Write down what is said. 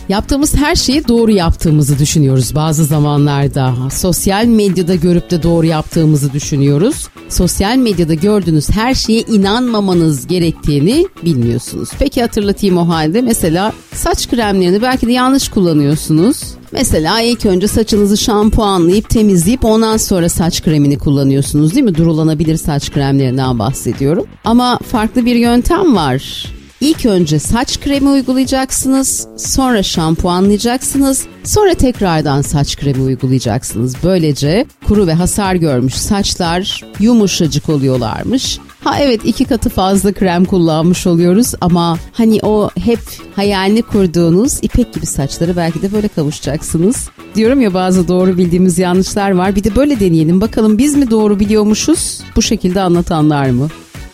Yaptığımız her şeyi doğru yaptığımızı düşünüyoruz bazı zamanlarda. Sosyal medyada görüp de doğru yaptığımızı düşünüyoruz. Sosyal medyada gördüğünüz her şeye inanmamanız gerektiğini bilmiyorsunuz. Peki hatırlatayım o halde. Mesela saç kremlerini belki de yanlış kullanıyorsunuz. Mesela ilk önce saçınızı şampuanlayıp temizleyip ondan sonra saç kremini kullanıyorsunuz, değil mi? Durulanabilir saç kremlerinden bahsediyorum. Ama farklı bir yöntem var. İlk önce saç kremi uygulayacaksınız, sonra şampuanlayacaksınız, sonra tekrardan saç kremi uygulayacaksınız. Böylece kuru ve hasar görmüş saçlar yumuşacık oluyorlarmış. Ha evet, 2 katı fazla krem kullanmış oluyoruz ama hani o hep hayalini kurduğunuz ipek gibi saçları belki de böyle kavuşacaksınız. Diyorum ya, bazı doğru bildiğimiz yanlışlar var. Bir de böyle deneyelim bakalım, biz mi doğru biliyormuşuz, bu şekilde anlatanlar mı?